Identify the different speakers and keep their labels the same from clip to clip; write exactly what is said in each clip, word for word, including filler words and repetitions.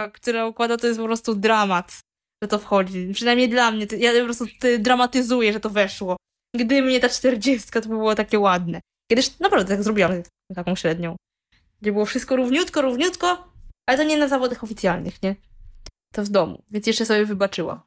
Speaker 1: która, która układa, to jest po prostu dramat, że to wchodzi. Przynajmniej dla mnie. To, ja po prostu dramatyzuję, że to weszło. Gdyby nie ta czterdziestka, to by było takie ładne. Kiedyś naprawdę tak zrobiłam, taką średnią. Gdzie było wszystko równiutko, równiutko, ale to nie na zawodach oficjalnych, nie? To w domu, więc jeszcze sobie wybaczyłam.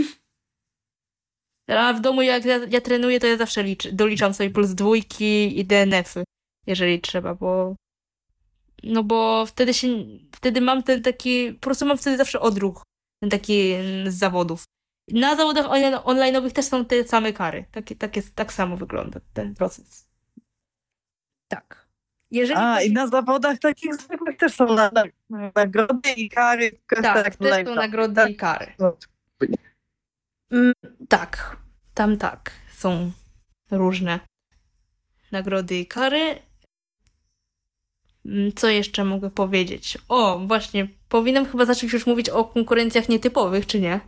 Speaker 1: A w domu jak ja, ja trenuję, to ja zawsze liczę, doliczam sobie plus dwójki i D N F-y, jeżeli trzeba, bo no bo wtedy się, wtedy mam ten taki, po prostu mam wtedy zawsze odruch, ten taki z zawodów. Na zawodach on- online'owych też są te same kary. Takie, takie, tak samo wygląda ten proces. Tak. Jeżeli
Speaker 2: A,
Speaker 1: ktoś...
Speaker 2: i na zawodach takich zwykłych też są na, na, nagrody i kary. tylko
Speaker 1: Tak,
Speaker 2: tak,
Speaker 1: też są nagrody i kary. Mm, tak, tam tak. Są różne nagrody i kary. Mm, Co jeszcze mogę powiedzieć? O, właśnie, powinnam chyba zacząć już mówić o konkurencjach nietypowych, czy nie?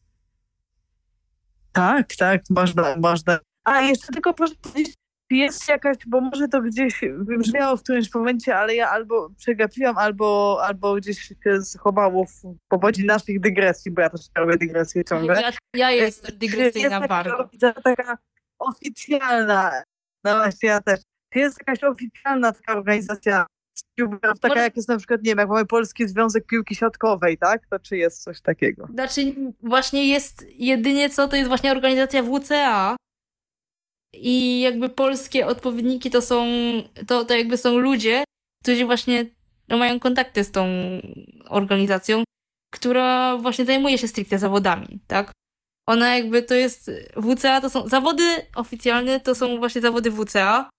Speaker 2: Tak, tak, można, można. A jeszcze tylko proszę powiedzieć, czy jest jakaś, bo może to gdzieś brzmiało w którymś momencie, ale ja albo przegapiłam, albo, albo gdzieś się schowało w powodzi naszych dygresji, bo ja też robię dygresję ciągle.
Speaker 1: Ja, ja jestem dygresyjna
Speaker 2: jest
Speaker 1: bardzo.
Speaker 2: taka, taka oficjalna, no właśnie ja też, czy jest jakaś oficjalna taka organizacja piłkarów, taka
Speaker 1: Może-
Speaker 2: jak jest na przykład, nie wiem, jak mamy Polski Związek Piłki Siatkowej, tak? To czy jest coś takiego?
Speaker 1: Znaczy, właśnie jest jedynie co, to jest właśnie organizacja W C A i jakby polskie odpowiedniki to są, to, to jakby są ludzie, którzy właśnie no, mają kontakty z tą organizacją, która właśnie zajmuje się stricte zawodami, tak? Ona jakby to jest, W C A to są, zawody oficjalne to są właśnie zawody W C A,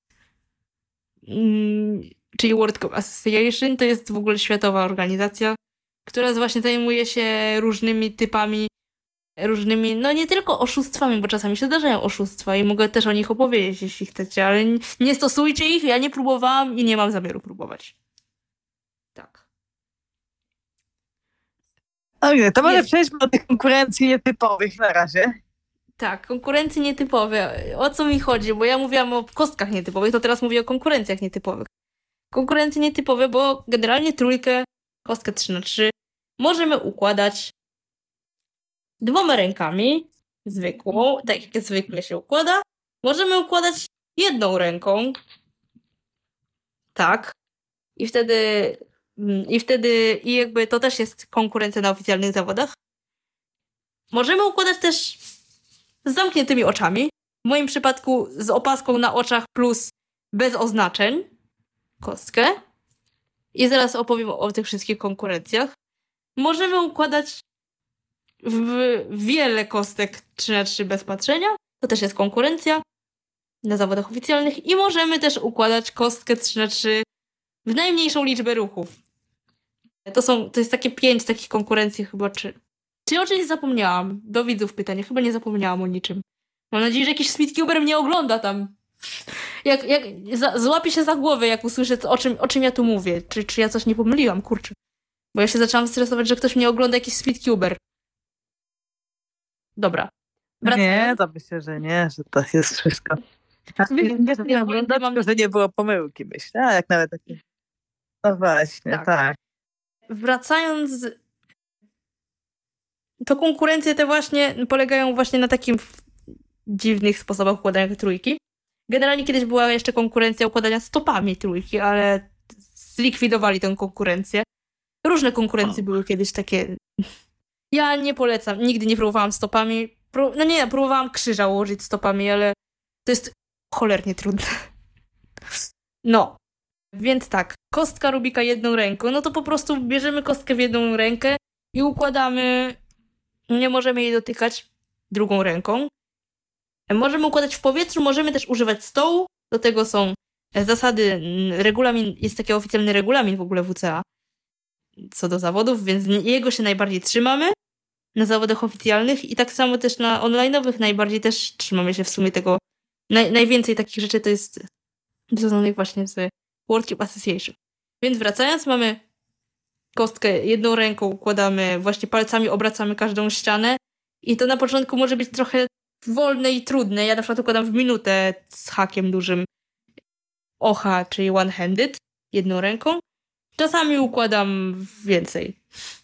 Speaker 1: mm, czyli World Cup Association, to jest w ogóle światowa organizacja, która właśnie zajmuje się różnymi typami, różnymi, no nie tylko oszustwami, bo czasami się zdarzają oszustwa i mogę też o nich opowiedzieć, jeśli chcecie, ale nie, nie stosujcie ich, ja nie próbowałam i nie mam zamiaru próbować. Tak.
Speaker 2: Okej, to może
Speaker 1: Jest.
Speaker 2: przejdźmy do tych konkurencji nietypowych na razie.
Speaker 1: Tak, konkurencje nietypowe. O co mi chodzi? Bo ja mówiłam o kostkach nietypowych, to teraz mówię o konkurencjach nietypowych. Konkurencje nietypowe, bo generalnie trójkę, kostkę trzy na trzy możemy układać dwoma rękami, zwykłą, tak jak zwykle się układa. Możemy układać jedną ręką. Tak. I wtedy, mm, i wtedy, i jakby to też jest konkurencja na oficjalnych zawodach. Możemy układać też z zamkniętymi oczami. W moim przypadku z opaską na oczach plus bez oznaczeń kostkę. I zaraz opowiem o tych wszystkich konkurencjach. Możemy układać w wiele kostek trzy na trzy bez patrzenia. To też jest konkurencja na zawodach oficjalnych. I możemy też układać kostkę trzy na trzy w najmniejszą liczbę ruchów. To są, to jest takie pięć takich konkurencji chyba, czy... Czy o czymś zapomniałam? Do widzów pytanie. Chyba nie zapomniałam o niczym. Mam nadzieję, że jakiś speedcuber mnie ogląda tam. Jak, jak za, złapie się za głowę, jak usłyszę, o czym, o czym ja tu mówię. Czy, czy ja coś nie pomyliłam, kurczę. Bo ja się zaczęłam stresować, że ktoś mnie ogląda, jakiś speedcuber. Dobra.
Speaker 2: Nie, to myślę, że nie, że to jest wszystko.
Speaker 1: Nie, nie, nie,
Speaker 2: Oglądam,
Speaker 1: mam-
Speaker 2: tylko, że nie było pomyłki, myślę. A jak nawet takie... No właśnie,
Speaker 1: Tak.
Speaker 2: tak.
Speaker 1: Wracając, to konkurencje te właśnie polegają właśnie na takim w- dziwnych sposobach układania trójki. Generalnie kiedyś była jeszcze konkurencja układania stopami trójki, ale zlikwidowali tę konkurencję. Różne konkurencje były kiedyś takie. Ja nie polecam, nigdy nie próbowałam stopami. Pró- no nie, próbowałam krzyża ułożyć stopami, ale to jest cholernie trudne. No, więc tak, kostka Rubika jedną ręką, no to po prostu bierzemy kostkę w jedną rękę i układamy, nie możemy jej dotykać drugą ręką. Możemy układać w powietrzu, możemy też używać stołu, do tego są zasady, mm, regulamin, jest taki oficjalny regulamin w ogóle W C A co do zawodów, więc jego się najbardziej trzymamy na zawodach oficjalnych i tak samo też na online'owych najbardziej też trzymamy się w sumie tego. Naj, najwięcej takich rzeczy to jest związanych właśnie z World Cup Association. Więc wracając, mamy kostkę jedną ręką, układamy właśnie palcami, obracamy każdą ścianę i to na początku może być trochę wolne i trudne. Ja na przykład układam w minutę z hakiem dużym ocha, czyli one-handed, jedną ręką. Czasami układam więcej.